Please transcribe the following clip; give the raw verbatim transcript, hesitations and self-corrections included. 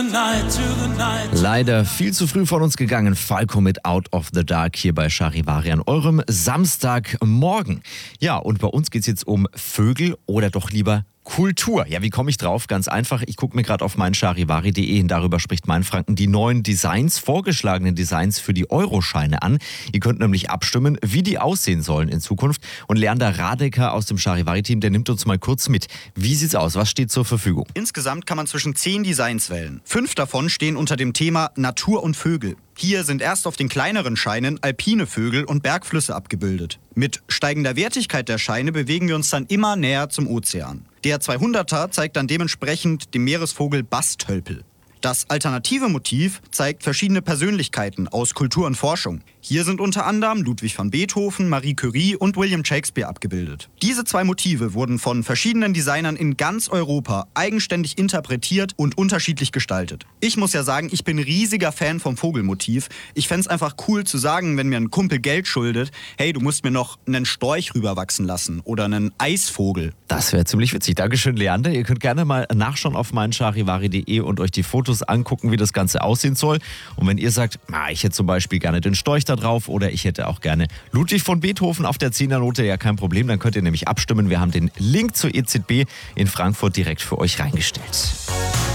Leider viel zu früh von uns gegangen. Falco mit Out of the Dark hier bei Charivari an eurem Samstagmorgen. Ja, und bei uns geht's jetzt um Vögel oder doch lieber Kultur. Ja, wie komme ich drauf? Ganz einfach. Ich gucke mir gerade auf mein charivari punkt de hin. Darüber spricht mein Franken die neuen Designs, vorgeschlagenen Designs für die Euroscheine an. Ihr könnt nämlich abstimmen, wie die aussehen sollen in Zukunft. Und Leander Radecker aus dem Charivari-Team, der nimmt uns mal kurz mit. Wie sieht's aus? Was steht zur Verfügung? Insgesamt kann man zwischen zehn Designs wählen. Fünf davon stehen unter dem Thema Natur und Vögel. Hier sind erst auf den kleineren Scheinen alpine Vögel und Bergflüsse abgebildet. Mit steigender Wertigkeit der Scheine bewegen wir uns dann immer näher zum Ozean. Der zweihunderter zeigt dann dementsprechend den Meeresvogel Bastölpel. Das alternative Motiv zeigt verschiedene Persönlichkeiten aus Kultur und Forschung. Hier sind unter anderem Ludwig van Beethoven, Marie Curie und William Shakespeare abgebildet. Diese zwei Motive wurden von verschiedenen Designern in ganz Europa eigenständig interpretiert und unterschiedlich gestaltet. Ich muss ja sagen, ich bin riesiger Fan vom Vogelmotiv. Ich fänd's einfach cool zu sagen, wenn mir ein Kumpel Geld schuldet, hey, du musst mir noch einen Storch rüberwachsen lassen oder einen Eisvogel. Das wäre ziemlich witzig. Dankeschön, Leander. Ihr könnt gerne mal nachschauen auf mein charivari punkt de und euch die Fotos angucken, wie das Ganze aussehen soll. Und wenn ihr sagt, na, ich hätte zum Beispiel gerne den Storch da drauf oder ich hätte auch gerne Ludwig von Beethoven auf der Zehnernote, ja kein Problem, dann könnt ihr nämlich abstimmen. Wir haben den Link zur E Z B in Frankfurt direkt für euch reingestellt.